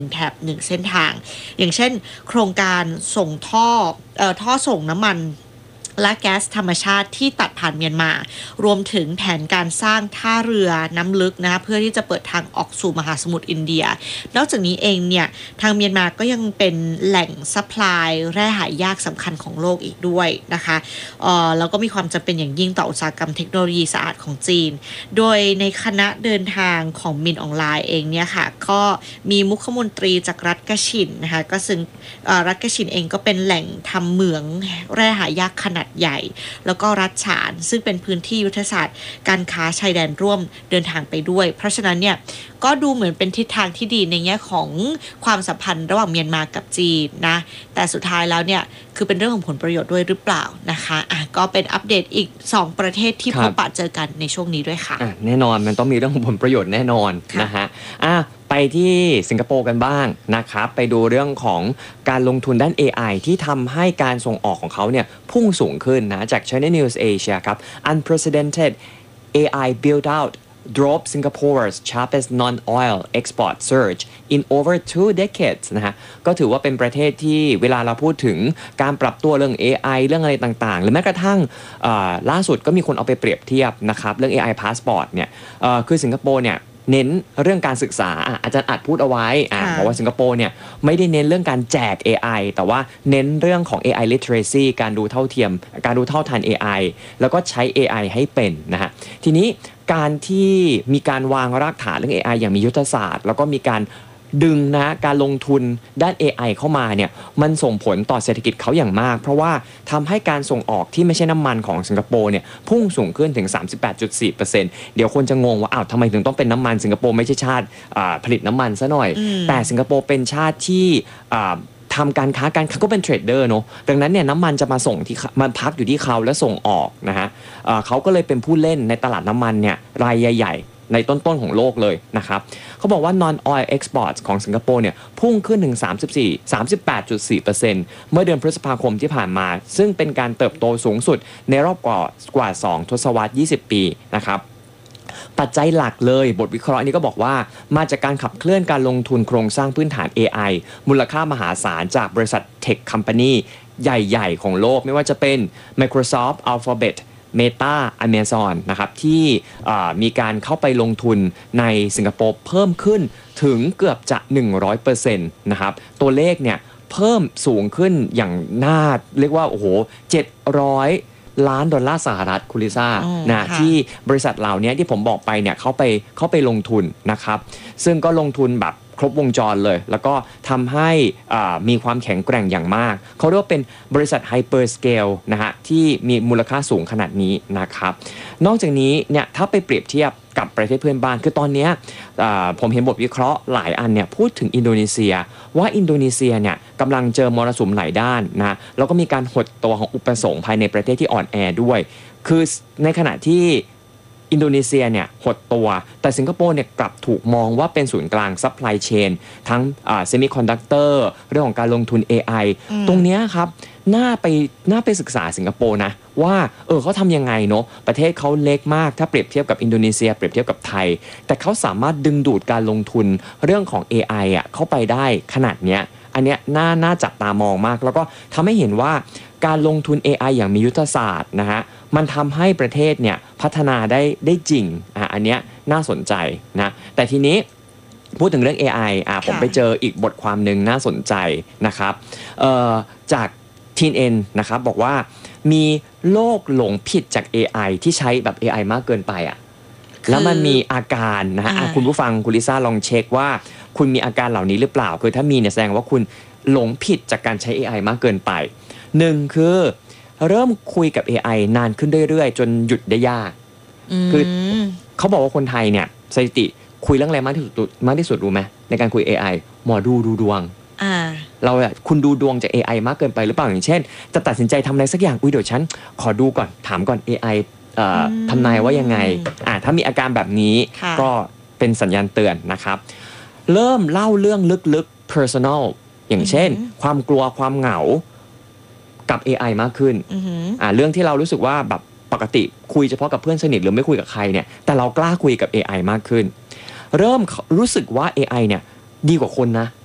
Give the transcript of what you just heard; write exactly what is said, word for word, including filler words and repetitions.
แถบหนึ่งเส้นทางอย่างเช่นโครงการส่งท่อเอ่อท่อส่งน้ำมันและแก๊สธรรมชาติที่ตัดผ่านเมียนมารวมถึงแผนการสร้างท่าเรือน้ำลึกนะคะเพื่อที่จะเปิดทางออกสู่มหาสมุทรอินเดียนอกจากนี้เองเนี่ยทางเมียนมาก็ยังเป็นแหล่งซัพพลายแร่หายากสำคัญของโลกอีกด้วยนะคะเอ่อแล้วก็มีความจำเป็นอย่างยิ่งต่ออุตสาหกรรมเทคโนโลยีสะอาดของจีนโดยในคณะเดินทางของมินออนไลน์เองเนี่ยค่ะก็มีมุขมนตรีจากรัฐกะฉินนะคะก็ซึ่งรัฐกะฉินเองก็เป็นแหล่งทำเหมืองแร่หายากขนาดใหญ่แล้วก็รัฐฉานซึ่งเป็นพื้นที่ยุทธศาสตร์การค้าชายแดนร่วมเดินทางไปด้วยเพราะฉะนั้นเนี่ยก็ดูเหมือนเป็นทิศทางที่ดีในแง่ของความสัมพันธ์ระหว่างเมียนมากับจีนนะแต่สุดท้ายแล้วเนี่ยคือเป็นเรื่องของผลประโยชน์ด้วยหรือเปล่านะคะอ่ะก็เป็นอัปเดตอีกสองประเทศที่พบปะเจอกันในช่วงนี้ด้วยค่ะอ่ะแน่นอนมันต้องมีเรื่องของผลประโยชน์แน่นอนนะฮะอ่ะไปที่สิงคโปร์กันบ้างนะครับไปดูเรื่องของการลงทุนด้าน เอ ไอ ที่ทำให้การส่งออกของเขาเนี่ยพุ่งสูงขึ้นนะจาก China News Asia ครับ Unprecedented เอ ไอ build out drove Singapore's sharpest non-oil export surge in over two decades นะฮะก็ถือว่าเป็นประเทศที่เวลาเราพูดถึงการปรับตัวเรื่อง เอ ไอ เรื่องอะไรต่างๆหรือแม้กระทั่งล่าสุดก็มีคนเอาไปเปรียบเทียบนะครับเรื่อง เอ ไอ Passport เนี่ยคือสิงคโปร์เนี่ยเน้นเรื่องการศึกษาอาจารย์อัดพูดเอาไว้บอกว่าสิงคโปร์เนี่ยไม่ได้เน้นเรื่องการแจก เอ ไอ แต่ว่าเน้นเรื่องของ เอ ไอ literacy การดูเท่าเทียมการดูเท่าทัน เอ ไอ แล้วก็ใช้ เอ ไอ ให้เป็นนะฮะทีนี้การที่มีการวางรากฐานเรื่อง เอ ไอ อย่างมียุทธศาสตร์แล้วก็มีการดึงนะการลงทุนด้าน เอ ไอ เข้ามาเนี่ยมันส่งผลต่อเศรษฐกิจเขาอย่างมากเพราะว่าทำให้การส่งออกที่ไม่ใช่น้ำมันของสิงคโปร์เนี่ยพุ่งสูงขึ้นถึง สามสิบแปดจุดสี่เปอร์เซ็นต์ เดี๋ยวคนจะงงว่าอ้าวทำไมถึงต้องเป็นน้ำมันสิงคโปร์ไม่ใช่ชาติผลิตน้ำมันซะหน่อยแต่สิงคโปร์เป็นชาติที่ทำการค้าการก็เป็นเทรดเดอร์เนาะดังนั้นเนี่ยน้ำมันจะมาส่งที่มันพักอยู่ที่เขาและส่งออกนะฮะเขาก็เลยเป็นผู้เล่นในตลาดน้ำมันเนี่ยรายใหญ่ในต้นๆของโลกเลยนะครับเขาบอกว่า non-oil exports ของสิงคโปร์เนี่ยพุ่งขึ้นถึง สามสิบสี่ สามสิบแปดจุดสี่เปอร์เซ็นต์ เมื่อเดือนพฤษภาคมที่ผ่านมาซึ่งเป็นการเติบโตสูงสุดในรอบกว่ากว่าสองทศวรรษยี่สิบปีนะครับปัจจัยหลักเลยบทวิเคราะห์นี้ก็บอกว่ามาจากการขับเคลื่อนการลงทุนโครงสร้างพื้นฐาน เอ ไอ มูลค่ามหาศาลจากบริษัทเทคคอมพานีใหญ่ๆของโลกไม่ว่าจะเป็น Microsoft Alphabet Meta Amazon นะครับที่มีการเข้าไปลงทุนในสิงคโปร์เพิ่มขึ้นถึงเกือบจะ หนึ่งร้อยเปอร์เซ็นต์ นะครับตัวเลขเนี่ยเพิ่มสูงขึ้นอย่างน่าเรียกว่าโอ้โหเจ็ดร้อยล้านดอลลาร์สหรัฐคุณลิซ่านะที่บริษัทเหล่านี้ที่ผมบอกไปเนี่ยเขาไปเขาไปลงทุนนะครับซึ่งก็ลงทุนแบบครบวงจรเลยแล้วก็ทำให้มีความแข็งแกร่งอย่างมากเขาเรียกว่าเป็นบริษัทไฮเปอร์สเกลนะฮะที่มีมูลค่าสูงขนาดนี้นะครับนอกจากนี้เนี่ยถ้าไปเปรียบเทียบกับประเทศเพื่อนบ้านคือตอนนี้ผมเห็นบทวิเคราะห์หลายอันเนี่ยพูดถึงอินโดนีเซียว่าอินโดนีเซียเนี่ยกำลังเจอมรสุมหลายด้านนะแล้วก็มีการหดตัวของอุปสงค์ภายในประเทศที่อ่อนแอด้วยคือในขณะที่อินโดนีเซียเนี่ยหดตัวแต่สิงคโปร์เนี่ยกลับถูกมองว่าเป็นศูนย์กลางซัพพลายเชนทั้งเซมิคอนดักเตอร์เรื่องของการลงทุน เอ ไอ ตรงนี้ครับน่าไปน่าไปศึกษาสิงคโปร์นะว่าเออเขาทำยังไงเนาะประเทศเขาเล็กมากถ้าเปรียบเทียบกับอินโดนีเซียเปรียบเทียบกับไทยแต่เขาสามารถดึงดูดการลงทุนเรื่องของ เอ ไอ อ่ะเข้าไปได้ขนาดเนี้ยอันเนี้ยน่าน่าจับตามองมากแล้วก็ทำให้เห็นว่าการลงทุน เอ ไอ อย่างมียุทธศาสตร์นะฮะมันทำให้ประเทศเนี่ยพัฒนาได้ได้จริงอ่ะอันเนี้ยน่าสนใจนะแต่ทีนี้พูดถึงเรื่อง เอ ไอ อ่ะผมไปเจออีกบทความหนึ่งน่าสนใจนะครับเอ่อจาก ที เอ็น เอ็น นะครับบอกว่ามีโรคหลงผิดจาก เอ ไอ ที่ใช้แบบ เอ ไอ มากเกินไปอ่ะแล้วมันมีอาการนะฮะคุณผู้ฟังคุณลิซ่าลองเช็คว่าคุณมีอาการเหล่านี้หรือเปล่าคือถ้ามีเนี่ยแสดงว่าคุณหลงผิดจากการใช้ เอ ไอ มากเกินไปหนึ่งคือเริ่มคุยกับ เอ ไอ นานขึ้นเรื่อยๆจนหยุดได้ยากคือเขาบอกว่าคนไทยเนี่ยสถิติคุยเรื่องอะไรมากที่สุดมากที่สุดรู้ไหมในการคุย เอ ไอ หมอดูดูดวงเราอะคุณดูดวงจาก เอ ไอ มากเกินไปหรือเปล่าอย่างเช่นจะตัดสินใจทำอะไรสักอย่างอุ้ยเดี๋ยวฉันขอดูก่อนถามก่อน เอ ไอ ทำนายว่ายังไงอ่าถ้ามีอาการแบบนี้ก็เป็นสัญญาณเตือนนะครับเริ่มเล่าเรื่องลึกๆ personal อย่างเช่นความกลัวความเหงากับ เอ ไอ มากขึ้นอ่าเรื่องที่เรารู้สึกว่าแบบปกติคุยเฉพาะกับเพื่อนสนิทหรือไม่คุยกับใครเนี่ยแต่เรากล้าคุยกับ เอ ไอ มากขึ้นเริ่มรู้สึกว่า เอ ไอ เนี่ยดีกว่าคนนะ